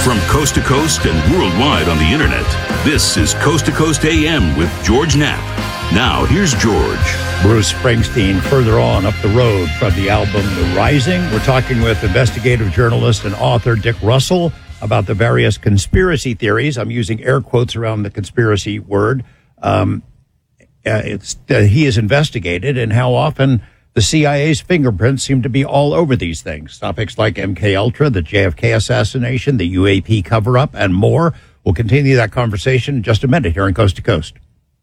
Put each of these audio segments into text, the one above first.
From coast to coast and worldwide on the internet, this is Coast to Coast AM with George Knapp. Now, here's George. Bruce Springsteen further on up the road from the album The Rising. We're talking with investigative journalist and author Dick Russell about the various conspiracy theories. I'm using air quotes around the conspiracy word. He has investigated and how often the CIA's fingerprints seem to be all over these things. Topics like MKUltra, the JFK assassination, the UAP cover-up, and more. We'll continue that conversation in just a minute here on Coast to Coast.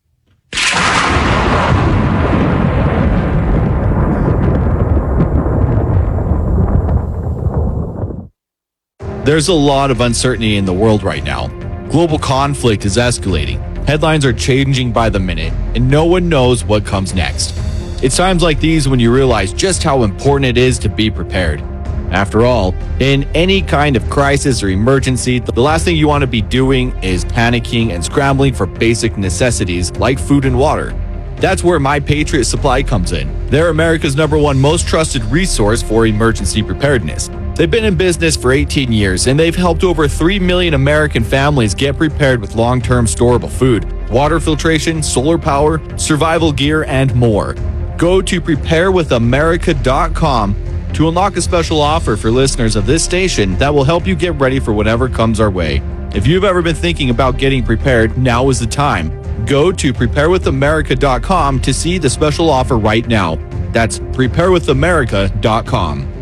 There's a lot of uncertainty in the world right now. Global conflict is escalating. Headlines are changing by the minute, and no one knows what comes next. It's times like these when you realize just how important it is to be prepared. After all, in any kind of crisis or emergency, the last thing you want to be doing is panicking and scrambling for basic necessities like food and water. That's where My Patriot Supply comes in. They're America's #1 most trusted resource for emergency preparedness. They've been in business for 18 years, and they've helped over 3 million American families get prepared with long-term storable food, water filtration, solar power, survival gear, and more. Go to preparewithamerica.com to unlock a special offer for listeners of this station that will help you get ready for whatever comes our way. If you've ever been thinking about getting prepared, now is the time. Go to preparewithamerica.com to see the special offer right now. That's preparewithamerica.com.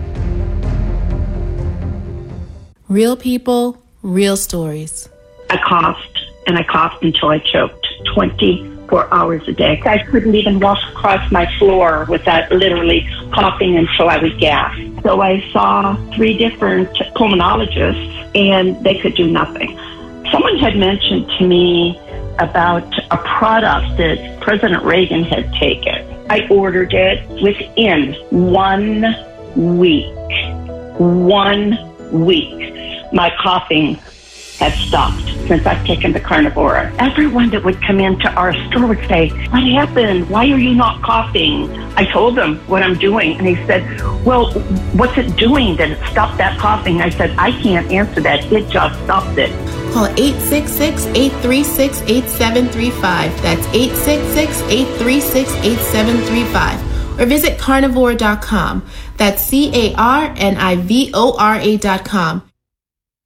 Real people, real stories. I coughed, and I coughed until I choked 24 hours a day. I couldn't even walk across my floor without literally coughing until I would gasp. So I saw 3 different pulmonologists, and they could do nothing. Someone had mentioned to me about a product that President Reagan had taken. I ordered it within 1 week. 1 week. My coughing has stopped since I've taken the Carnivora. Everyone that would come into our store would say, "What happened? Why are you not coughing?" I told them what I'm doing, and he said, "Well, what's it doing that it stopped that coughing?" I said, "I can't answer that. It just stopped it." Call 866-836-8735. That's 866-836-8735. Or visit carnivora.com. That's CARNIVORA.com.